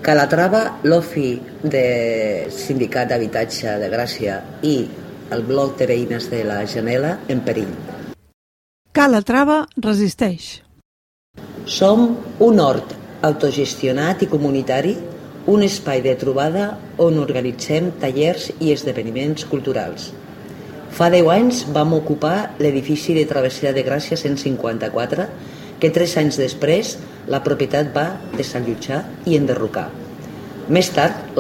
Calatrava, l'OFI de Sindicat d'Habitatge de Gràcia i el bloc de veïnes de la Janela en perill. Calatrava resisteix. Som un hort autogestionat i comunitari, un espai de trobada on organitzem tallers i esdeveniments culturals. Fa 10 anys vam ocupar l'edifici de Travessera de Gràcia 154, que 3 anys després la propietat va desallotjar i enderrocar. Més tard,